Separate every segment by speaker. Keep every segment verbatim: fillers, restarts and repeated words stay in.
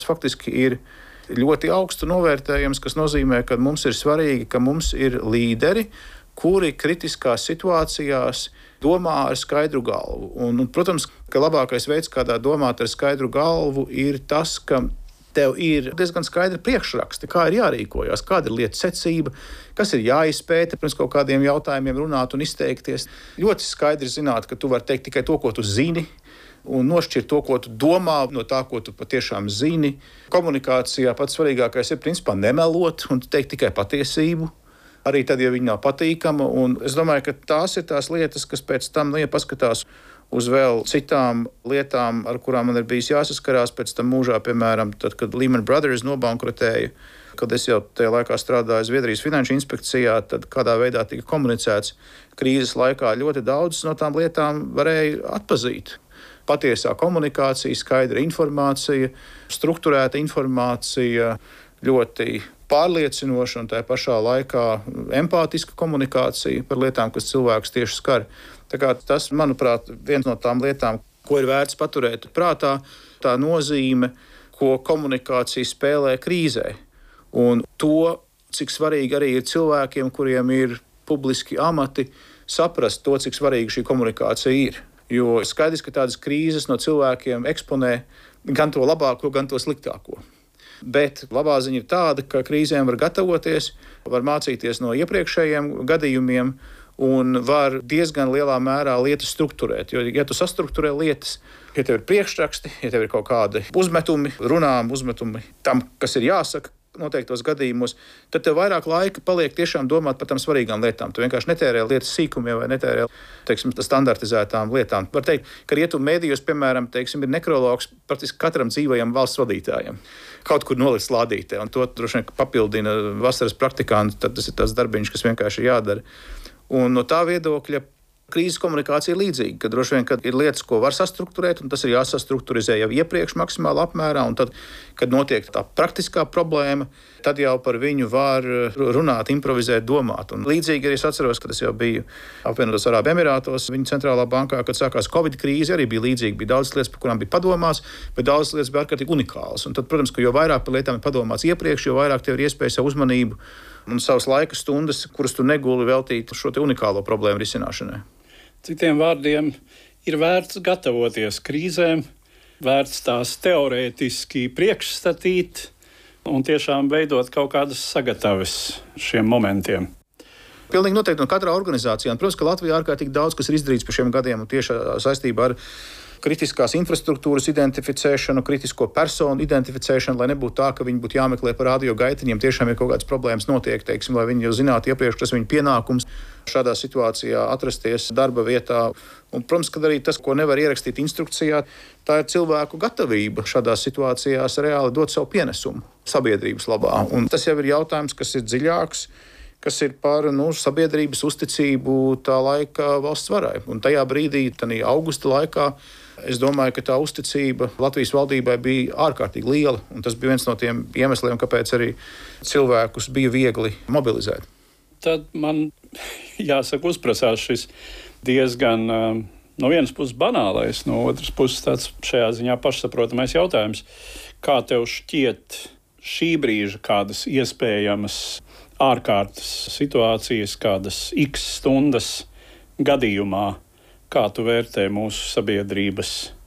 Speaker 1: faktiski ir ļoti augstu novērtējams, kas nozīmē, ka mums ir svarīgi, ka mums ir līderi, kuri kritiskās situācijās domā ar skaidru galvu. Un, un, protams, ka labākais veids, kādā domāt ar skaidru galvu, ir tas, ka tev ir diezgan skaidri priekšraksti, kā ir jārīkojas, kāda ir lietu secība, kas ir jāizpēta, pirms kaut kādiem jautājumiem runāt un izteikties. Ļoti skaidri zināt, ka tu vari teikt tikai to, ko tu zini, un nošķirt to, ko tu domā, no tā, ko tu patiešām zini. Komunikācijā pats svarīgākais ir principā nemelot un teikt tikai patiesību. Arī tad, ja viņa nav patīkama. Un es domāju, ka tās ir tās lietas, kas pēc tam, nu, ja paskatās uz vēl citām lietām, ar kurām man ir bijis jāsaskarās pēc tam mūžā, piemēram, tad, kad Lehman Brothers nobankrotēja, kad es jau tajā laikā strādāju Zviedrijas finanšu inspekcijā, tad kādā veidā tika komunicēts krīzes laikā, ļoti daudz no tām lietām varēja atpazīt. Patiesā komunikācija, skaidra informācija, strukturēta informācija, ļoti pārliecinoša un tā pašā laikā empātiska komunikācija par lietām, kas cilvēkus tieši skar. Tā kā tas, manuprāt, viens no tām lietām, ko ir vērts paturēt prātā, tā nozīme, ko komunikācija spēlē krīzē. Un to, cik svarīgi arī ir cilvēkiem, kuriem ir publiski amati, saprast to, cik svarīga šī komunikācija ir. Jo skaidrs, ka tādas krīzes no cilvēkiem eksponē gan to labāko, gan to sliktāko. Bet labā ziņa ir tāda, ka krīzēm var gatavoties, var mācīties no iepriekšējiem gadījumiem un var diezgan lielā mērā lietas strukturēt. Jo, ja tu sastrukturē lietas, ja tev ir priekšraksti, ja tev ir kaut kādi uzmetumi, runām uzmetumi tam, kas ir jāsaka noteiktos gadījumos, tad tev vairāk laika paliek tiešām domāt par tām svarīgām lietām. Tu vienkārši netērē lietas sīkumiem vai netērē, teiksim, standartizētām lietām. Var teikt, ka rietumu mēdījos, piemēram, teiksim, ir nekrologs praktiski katram dzīvajam valsts vadītājam. Kaut kur nolikts lādītē, un to droši vien papildina vasaras praktikanti, tad tas ir tas darbiņš, kas vienkārši ir jādara. Un no tā viedokļa krīzes komunikācija ir līdzīga, ka droši vien, kad ir lietas, ko var sastrukturēt, un tas ir jāsastrukturizē jau iepriekš maksimāli apmērā, un tad, kad notiek tā praktiskā problēma, tad jau par viņu var runāt, improvizēt, domāt. Un līdzīgi arī es atceros, ka tas jau bija apvienotos Arābu Emirātos, viņa centrālā bankā, kad sākās Covid krīze, arī bija līdzīgi. Bija daudz lietas, par kurām bija padomās, bet daudz lietas bija ārkārtīgi unikālas. Un tad, protams, ka jo vairāk par lietām ir padomāts iepriekš, jo vairāk tev ir iespēja savu uzmanību un savas laika stundas, kuras tu neguli veltīt šo te unikālo problēmu risināšanai.
Speaker 2: Citiem vārdiem, ir vērts gatavoties krīzēm, vērts tās teorētiski priekšstatīt un tiešām veidot kaut kādas sagataves šiem momentiem.
Speaker 1: Pilnīgi noteikti no katrā organizācijā. Un, protams, ka Latvijā ārkārtīgi daudz, kas ir izdarīts par šiem gadiem un tieši saistībā ar kritiskās infrastruktūras identificēšanu, kritisko personu identificēšanu, lai nebūtu tā, ka viņi būtu jāmeklē par radio gaitiņiem. Tiešām ir kaut kādas problēmas notiek, teiksim, lai viņi jau zinātu iepriekš, kas viņu pienākums šādā situācijā atrasties darba vietā. Un, protams, ka arī tas, ko nevar ierakstīt instrukcijā, tā ir cilvēku gatavība šādās situācijās reāli dot savu pienesumu sabiedrības labā. Un tas jau ir jautājums, kas ir dziļāks, kas ir par nu, sabiedrības uzticību tā laika valsts varai. Un tajā brīdī, tajā augusta laikā, es domāju, ka tā uzticība Latvijas valdībai bija ārkārtīgi liela. Un tas bija viens no tiem iemesliem, kāpēc arī cilvēkus bija viegli mobilizēt.
Speaker 2: Tad man jāsaka, uzprasās šis diezgan no vienas puses banālais, no otras puses tāds šajā ziņā pašsaprotamais jautājums. Kā tev šķiet šī brīža kādas iespējamas ārkārtas situācijas, kādas x stundas gadījumā, kā tu vērtē mūsu sabiedrības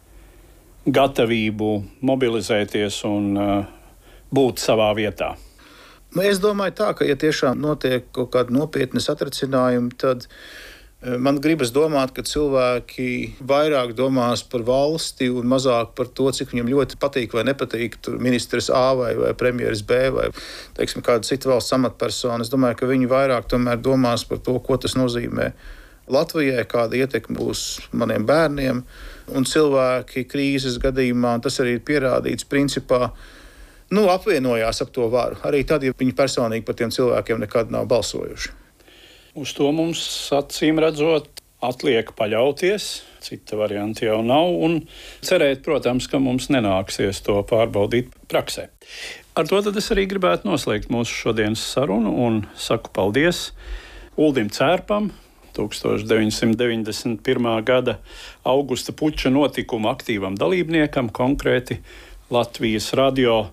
Speaker 2: gatavību mobilizēties un uh, būt savā vietā?
Speaker 1: Nu, es domāju tā, ka ja tiešām notiek kaut kādi nopietni satricinājumi, tad man gribas domāt, ka cilvēki vairāk domās par valsti un mazāk par to, cik viņam ļoti patīk vai nepatīk ministrs A vai, vai premjeras B vai, teiksim, kāda cita valsts amatpersona. Es domāju, ka viņi vairāk tomēr domās par to, ko tas nozīmē Latvijai, kāda ietekme būs maniem bērniem un cilvēki krīzes gadījumā. Tas arī ir pierādīts principā, nu, apvienojās ap to varu. Arī tad, ja viņi personīgi par tiem cilvēkiem nekad nav balsojuši.
Speaker 2: Uz to mums, acīm redzot, atliek paļauties, cita varianta jau nav, un cerēt, protams, ka mums nenāksies to pārbaudīt praksē. Ar to tad es arī gribētu noslēgt mūsu šodienas sarunu un saku paldies Uldim Cērpam, tūkstoš deviņsimt deviņdesmit pirmā gada augusta puča notikuma aktīvam dalībniekam, konkrēti Latvijas radio